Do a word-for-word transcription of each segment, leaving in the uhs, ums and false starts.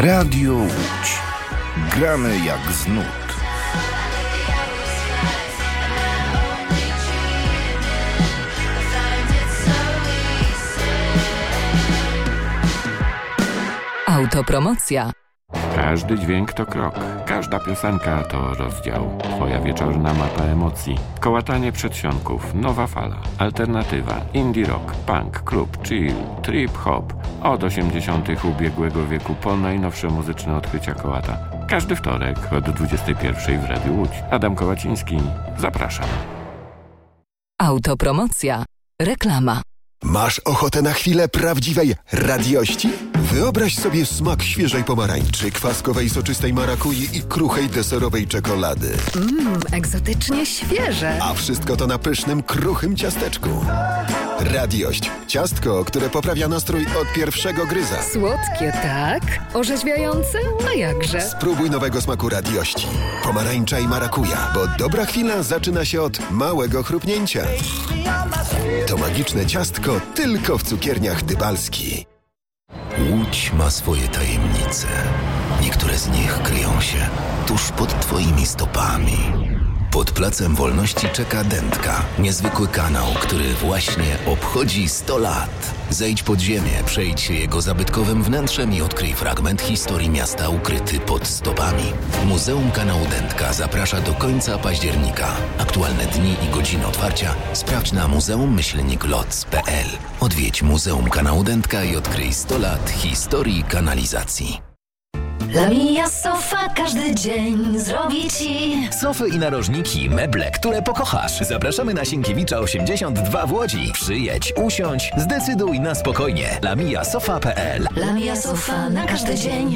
Radio Łódź. Gramy jak z nut. Autopromocja. Każdy dźwięk to krok, każda piosenka to rozdział. Twoja wieczorna mapa emocji. Kołatanie przedsionków, nowa fala, alternatywa, indie rock, punk, klub, chill, trip hop. Od osiemdziesiątych ubiegłego wieku po najnowsze muzyczne odkrycia kołata. Każdy wtorek od dwudziestej pierwszej w Radiu Łódź. Adam Kołaciński, zapraszam. Autopromocja. Reklama. Masz ochotę na chwilę prawdziwej radiości? Wyobraź sobie smak świeżej pomarańczy, kwaskowej soczystej marakui i kruchej deserowej czekolady. Mmm, egzotycznie świeże. A wszystko to na pysznym, kruchym ciasteczku. Radiość. Ciastko, które poprawia nastrój od pierwszego gryza. Słodkie, tak? Orzeźwiające? A jakże? Spróbuj nowego smaku radiości. Pomarańcza i marakuja, bo dobra chwila zaczyna się od małego chrupnięcia. To magiczne ciastko tylko w cukierniach Dybalski. Łódź ma swoje tajemnice. Niektóre z nich kryją się tuż pod twoimi stopami. Pod Placem Wolności czeka Dętka, niezwykły kanał, który właśnie obchodzi sto lat. Zejdź pod ziemię, przejdź się jego zabytkowym wnętrzem i odkryj fragment historii miasta ukryty pod stopami. Muzeum Kanału Dętka zaprasza do końca października. Aktualne dni i godziny otwarcia sprawdź na muzeum myślnik loc kropka p l. Odwiedź Muzeum Kanału Dętka i odkryj sto lat historii kanalizacji. Lamia Sofa każdy dzień zrobi ci sofy i narożniki, meble, które pokochasz. Zapraszamy na Sienkiewicza osiemdziesiąt dwa w Łodzi. Przyjedź, usiądź, zdecyduj na spokojnie. lamia sofa kropka p l. Lamia Sofa na każdy dzień.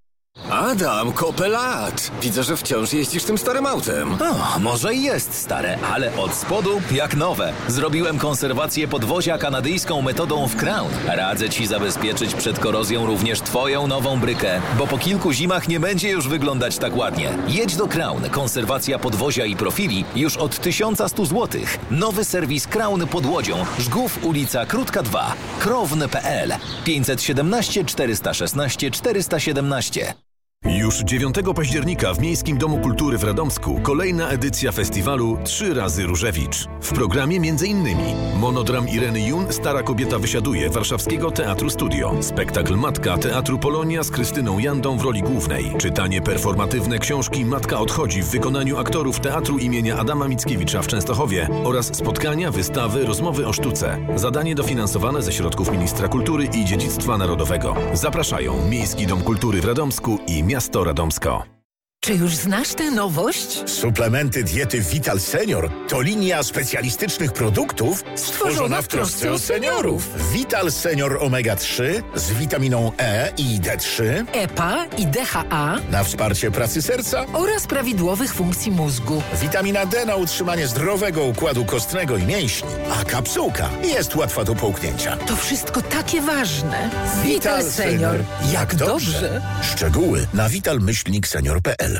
Adam, kopę lat. Widzę, że wciąż jeździsz tym starym autem. O, może i jest stare, ale od spodu jak nowe. Zrobiłem konserwację podwozia kanadyjską metodą w Crown. Radzę ci zabezpieczyć przed korozją również twoją nową brykę, bo po kilku zimach nie będzie już wyglądać tak ładnie. Jedź do Crown. Konserwacja podwozia i profili już od tysiąc sto złotych. Nowy serwis Crown pod Łodzią. Żgów, ulica Krótka dwa. krowny kropka p l. pięćset siedemnaście czterysta szesnaście czterysta siedemnaście. Już dziewiątego października w Miejskim Domu Kultury w Radomsku kolejna edycja festiwalu Trzy razy Różewicz. W programie m.in. monodram Ireny Jun Stara kobieta wysiaduje Warszawskiego Teatru Studio, spektakl Matka Teatru Polonia z Krystyną Jandą w roli głównej, czytanie performatywne książki Matka odchodzi w wykonaniu aktorów Teatru imienia Adama Mickiewicza w Częstochowie oraz spotkania, wystawy, rozmowy o sztuce. Zadanie dofinansowane ze środków Ministra Kultury i Dziedzictwa Narodowego. Zapraszają Miejski Dom Kultury w Radomsku i Miasto Radomsko. Czy już znasz tę nowość? Suplementy diety Vital Senior to linia specjalistycznych produktów stworzona w trosce o seniorów. Vital Senior omega trzy z witaminą E i D trzy, E P A i D H A na wsparcie pracy serca oraz prawidłowych funkcji mózgu. Witamina D na utrzymanie zdrowego układu kostnego i mięśni, a kapsułka jest łatwa do połknięcia. To wszystko takie ważne. Vital, Vital Senior. Jak dobrze. dobrze. Szczegóły na vital myślnik senior kropka p l.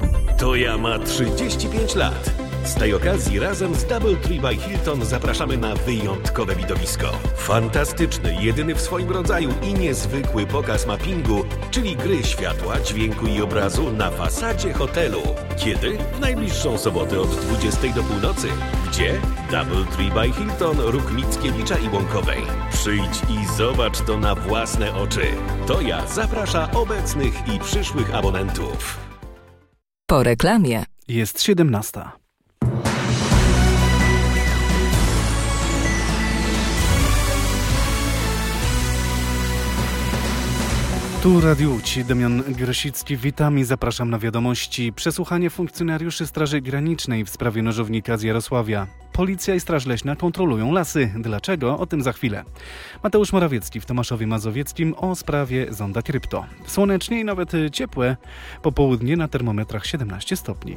Toja ma trzydzieści pięć lat. Z tej okazji razem z Doubletree by Hilton zapraszamy na wyjątkowe widowisko. Fantastyczny, jedyny w swoim rodzaju i niezwykły pokaz mappingu, czyli gry światła, dźwięku i obrazu na fasadzie hotelu. Kiedy? W najbliższą sobotę od dwudziestej do północy. Gdzie? Doubletree by Hilton, Róg Mickiewicza i Łąkowej. Przyjdź i zobacz to na własne oczy. Toja zaprasza obecnych i przyszłych abonentów. Po reklamie. Jest siedemnasta. Tu Radio Łódź, Damian Grosicki, witam i zapraszam na wiadomości. Przesłuchanie funkcjonariuszy Straży Granicznej w sprawie nożownika z Jarosławia. Policja i Straż Leśna kontrolują lasy. Dlaczego? O tym za chwilę. Mateusz Morawiecki w Tomaszowie Mazowieckim o sprawie zonda Krypto. Słonecznie i nawet ciepłe. Popołudnie na termometrach siedemnaście stopni.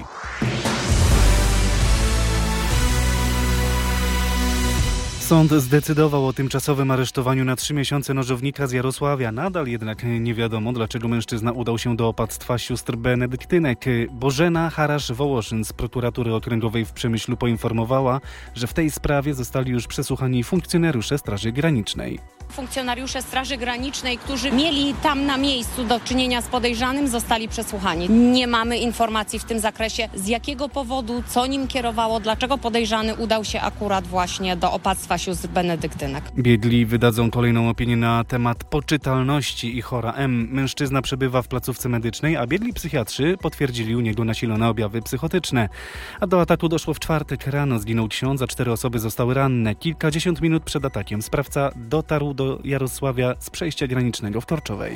Sąd zdecydował o tymczasowym aresztowaniu na trzy miesiące nożownika z Jarosławia. Nadal jednak nie wiadomo, dlaczego mężczyzna udał się do opactwa sióstr benedyktynek. Bożena Harasz-Wołoszyn z prokuratury okręgowej w Przemyślu poinformowała, że w tej sprawie zostali już przesłuchani funkcjonariusze Straży Granicznej. Funkcjonariusze Straży Granicznej, którzy mieli tam na miejscu do czynienia z podejrzanym, zostali przesłuchani. Nie mamy informacji w tym zakresie, z jakiego powodu, co nim kierowało, dlaczego podejrzany udał się akurat właśnie do opactwa sióstr benedyktynek. Biegli wydadzą kolejną opinię na temat poczytalności i chora M. Mężczyzna przebywa w placówce medycznej, a biegli psychiatrzy potwierdzili u niego nasilone objawy psychotyczne. A do ataku doszło w czwartek rano. Zginął ksiądz, a cztery osoby zostały ranne. Kilkadziesiąt minut przed atakiem sprawca dotarł do Jarosławia z przejścia granicznego w Torczowej.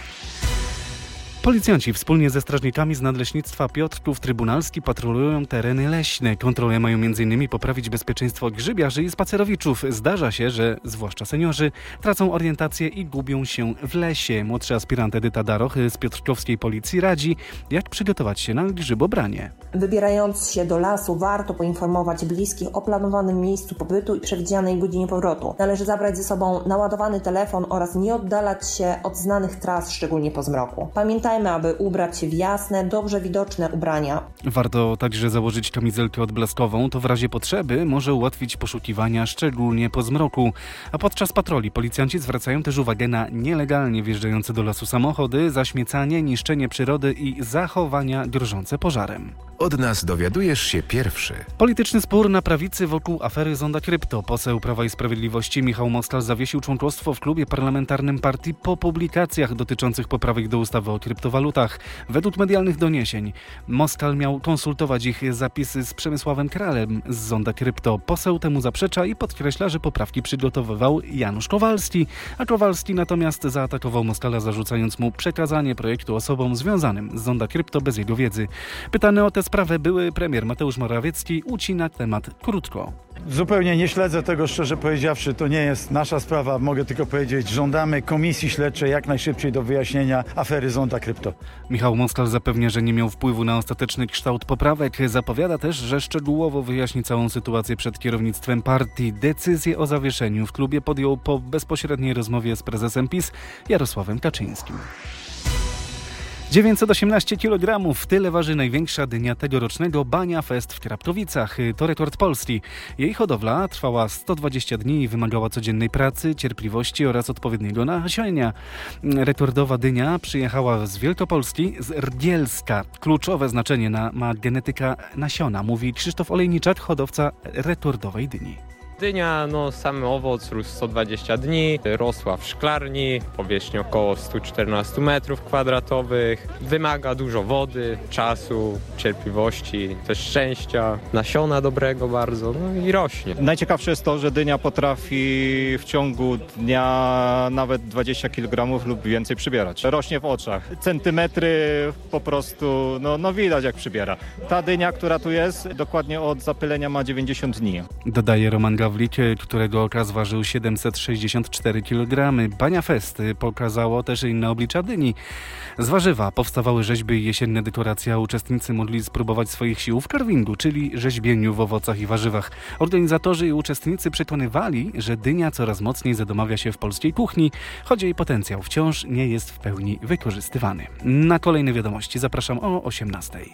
Policjanci wspólnie ze strażnikami z Nadleśnictwa Piotrków Trybunalski patrolują tereny leśne. Kontrole mają między innymi poprawić bezpieczeństwo grzybiarzy i spacerowiczów. Zdarza się, że zwłaszcza seniorzy tracą orientację i gubią się w lesie. Młodszy aspirant Edyta Daroch z piotrkowskiej policji radzi, jak przygotować się na grzybobranie. Wybierając się do lasu, warto poinformować bliskich o planowanym miejscu pobytu i przewidzianej godzinie powrotu. Należy zabrać ze sobą naładowany telefon oraz nie oddalać się od znanych tras, szczególnie po zmroku. Pamiętajmy, aby ubrać się w jasne, dobrze widoczne ubrania. Warto także założyć kamizelkę odblaskową, to w razie potrzeby może ułatwić poszukiwania, szczególnie po zmroku. A podczas patroli policjanci zwracają też uwagę na nielegalnie wjeżdżające do lasu samochody, zaśmiecanie, niszczenie przyrody i zachowania grożące pożarem. Od nas dowiadujesz się pierwszy. Polityczny spór na prawicy wokół afery Zonda Krypto. Poseł Prawa i Sprawiedliwości Michał Moskal zawiesił członkostwo w klubie parlamentarnym partii po publikacjach dotyczących poprawek do ustawy o kryptowalutach. Według medialnych doniesień Moskal miał konsultować ich zapisy z Przemysławem Kralem z Zonda Krypto. Poseł temu zaprzecza i podkreśla, że poprawki przygotowywał Janusz Kowalski, a Kowalski natomiast zaatakował Moskala, zarzucając mu przekazanie projektu osobom związanym z Zonda Krypto bez jego wiedzy. Pytany o tę sprawę były premier Mateusz Morawiecki ucina temat krótko. Zupełnie nie śledzę tego, szczerze powiedziawszy, to nie jest nasza sprawa. Mogę tylko powiedzieć, żądamy komisji śledczej jak najszybciej do wyjaśnienia afery Zonda Krypto. Michał Moskal zapewnia, że nie miał wpływu na ostateczny kształt poprawek. Zapowiada też, że szczegółowo wyjaśni całą sytuację przed kierownictwem partii. Decyzję o zawieszeniu w klubie podjął po bezpośredniej rozmowie z prezesem PiS Jarosławem Kaczyńskim. dziewięćset osiemnaście kilogramów. Tyle waży największa dynia tegorocznego Bania Fest w Kraptowicach. To rekord Polski. Jej hodowla trwała sto dwadzieścia dni i wymagała codziennej pracy, cierpliwości oraz odpowiedniego nasienia. Rekordowa dynia przyjechała z Wielkopolski, z Rgielska. Kluczowe znaczenie na, ma genetyka nasiona, mówi Krzysztof Olejniczak, hodowca rekordowej dyni. Dynia, no sam owoc rósł sto dwadzieścia dni, rosła w szklarni, powierzchni około sto czternaście metrów kwadratowych. Wymaga dużo wody, czasu, cierpliwości, też szczęścia, nasiona dobrego bardzo, no i rośnie. Najciekawsze jest to, że dynia potrafi w ciągu dnia nawet dwadzieścia kilogramów lub więcej przybierać. Rośnie w oczach. Centymetry po prostu, no, no widać jak przybiera. Ta dynia, która tu jest, dokładnie od zapylenia ma dziewięćdziesiąt dni. Dodaje Roman Gawlik, którego okaz ważył siedemset sześćdziesiąt cztery kilogramy. Bania Fest pokazało też inne oblicza dyni. Z warzywa powstawały rzeźby i jesienne dekoracje, a uczestnicy mogli spróbować swoich sił w carvingu, czyli rzeźbieniu w owocach i warzywach. Organizatorzy i uczestnicy przekonywali, że dynia coraz mocniej zadomawia się w polskiej kuchni, choć jej potencjał wciąż nie jest w pełni wykorzystywany. Na kolejne wiadomości zapraszam o osiemnastej.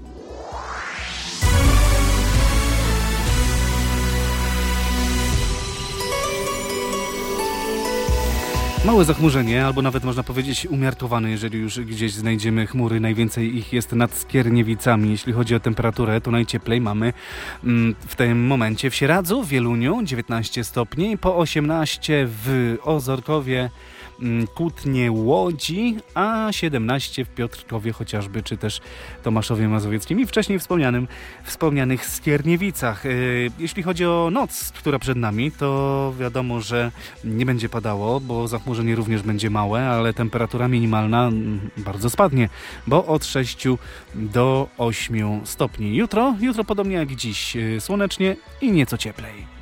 Małe zachmurzenie, albo nawet można powiedzieć umiarkowane, jeżeli już gdzieś znajdziemy chmury. Najwięcej ich jest nad Skierniewicami. Jeśli chodzi o temperaturę, to najcieplej mamy mm, w tym momencie w Sieradzu, w Wieluniu dziewiętnaście stopni, po osiemnaście w Ozorkowie, Kutnie, Łodzi, a siedemnaście w Piotrkowie chociażby, czy też Tomaszowie Mazowieckim i wcześniej wspomnianym, wspomnianych Skierniewicach. Jeśli chodzi o noc, która przed nami, to wiadomo, że nie będzie padało, bo zachmurzenie również będzie małe, ale temperatura minimalna bardzo spadnie, bo od sześciu do ośmiu stopni. Jutro, jutro podobnie jak dziś, słonecznie i nieco cieplej.